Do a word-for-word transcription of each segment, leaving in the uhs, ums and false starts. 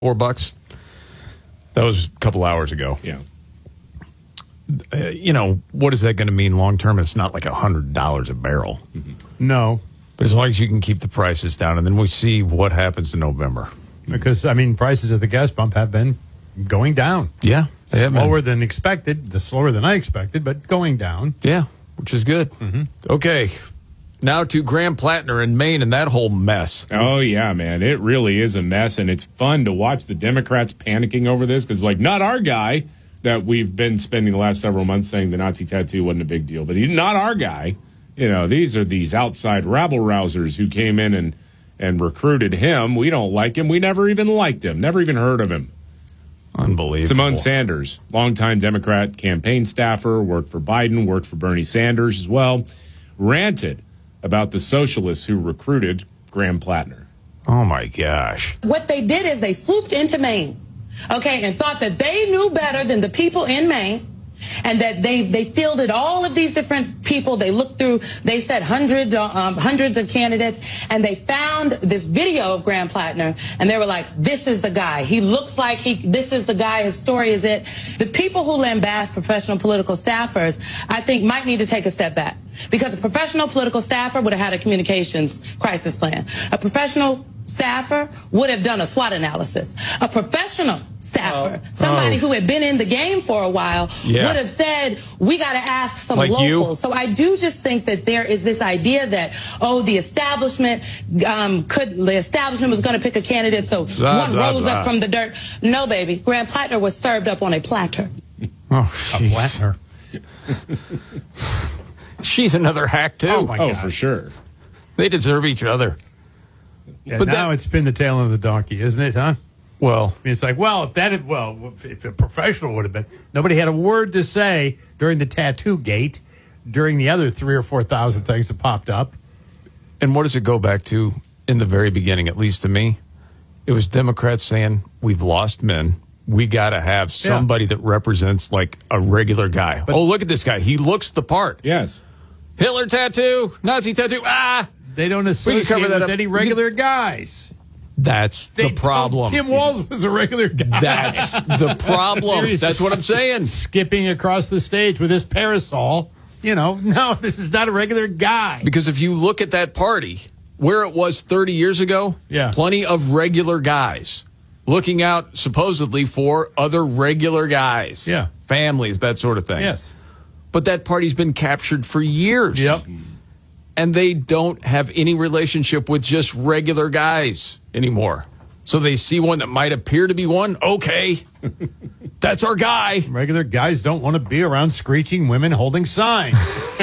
Four bucks. That was a couple hours ago. Yeah. Uh, you know, what is that going to mean long term? It's not like one hundred dollars a barrel. Mm-hmm. No. But as long as you can keep the prices down, and then we see what happens in November. Because, I mean, prices at the gas pump have been going down. Yeah. They have slower been. than expected, the slower than I expected, but going down. Yeah, which is good. Mm-hmm. Okay. Now to Graham Plattner in Maine and that whole mess. Oh, yeah, man. It really is a mess, and it's fun to watch the Democrats panicking over this because, like, not our guy that we've been spending the last several months saying the Nazi tattoo wasn't a big deal, but he's not our guy. You know, these are these outside rabble-rousers who came in and, and recruited him. We don't like him. We never even liked him, never even heard of him. Unbelievable. Simone Sanders, longtime Democrat campaign staffer, worked for Biden, worked for Bernie Sanders as well, ranted about the socialists who recruited Graham Plattner. Oh, my gosh. What they did is they swooped into Maine, okay, and thought that they knew better than the people in Maine, and that they, they fielded all of these different people. They looked through, they said hundreds, um, hundreds of candidates, and they found this video of Graham Plattner, and they were like, this is the guy. He looks like he, this is the guy. His story is it. The people who lambast professional political staffers, I think, might need to take a step back. Because a professional political staffer would have had a communications crisis plan. A professional staffer would have done a SWOT analysis. A professional staffer, oh. somebody oh. who had been in the game for a while, yeah. would have said, we got to ask some like locals. You? So I do just think that there is this idea that, oh, the establishment um, could, the establishment was going to pick a candidate, so blah, one blah, rose blah. up from the dirt. No, baby. Graham Plattner was served up on a platter. Oh, A Plattner. She's another hack, too. Oh, my Oh, God. for sure. They deserve each other. Yeah, But now that- it's been the tail of the donkey, isn't it, huh? Well, I mean, it's like, well, if that had, well, if a professional would have been, nobody had a word to say during the tattoo gate, during the other three or four thousand things that popped up. and what does it go back to in the very beginning, at least to me? It was Democrats saying, we've lost men. We got to have somebody that represents like a regular guy. But- oh, look at this guy. He looks the part. Yes. Hitler tattoo, Nazi tattoo. Ah, They don't We associate can cover that with up. any regular guys. that's They the problem. don't- Tim Walz was a regular guy. That's the problem. He's That's what I'm saying. Skipping across the stage with his parasol. You know, no, this is not a regular guy. Because if you look at that party, where it was thirty years ago, Yeah. plenty of regular guys looking out supposedly for other regular guys. Yeah. Families, that sort of thing. Yes. But that party's been captured for years. Yep. And they don't have any relationship with just regular guys anymore. So they see one that might appear to be one. Okay. That's our guy. Regular guys don't want to be around screeching women holding signs.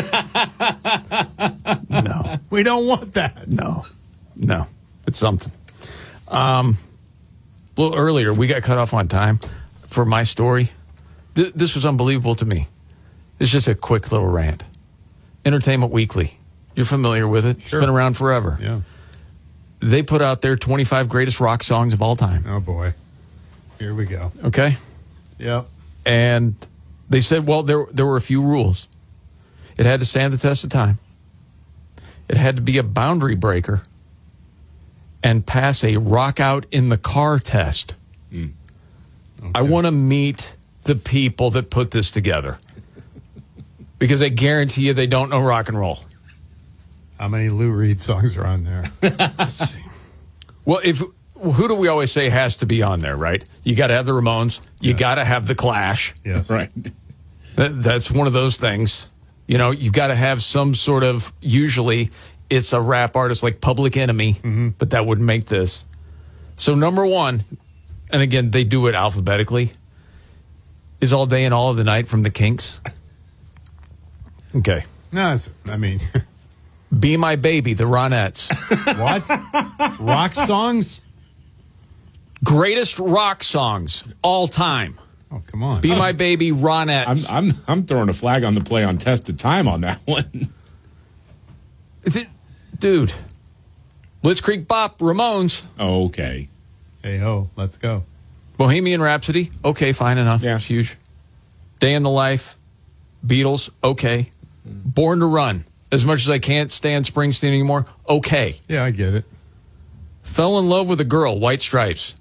No. We don't want that. No. No. It's something. Um, a little earlier, we got cut off on time for my story. Th- this was unbelievable to me. It's just a quick little rant. Entertainment Weekly. You're familiar with it. Sure. It's been around forever. Yeah. They put out their twenty-five greatest rock songs of all time. Oh, boy. Here we go. Okay? Yep. And they said, well, there there were a few rules. It had to stand the test of time. It had to be a boundary breaker and pass a rock out in the car test. Mm. Okay. I want to meet the people that put this together because I guarantee you they don't know rock and roll. How many Lou Reed songs are on there? Well, if who do we always say has to be on there, right? You got to have the Ramones. You Yeah. got to have the Clash. Yes. Right. That, that's one of those things. You know, you've got to have some sort of, usually it's a rap artist like Public Enemy, Mm-hmm. but that wouldn't make this. So number one, and again, they do it alphabetically, is All Day and All of the Night from the Kinks. Okay. No, it's, I mean, Be My Baby, the Ronettes. what? Rock songs? Greatest rock songs all time. Oh, come on. Be My Baby, Ronettes. I'm, I'm I'm throwing a flag on the play on tested time on that one. Is it, dude, Blitzkrieg Bop, Ramones, Okay. Hey, ho, let's go. Bohemian Rhapsody, okay, fine enough. Yeah. It's huge. Day in the Life, Beatles, okay. Born to Run, as much as I can't stand Springsteen anymore, okay. Yeah, I get it. Fell in Love with a Girl, White Stripes,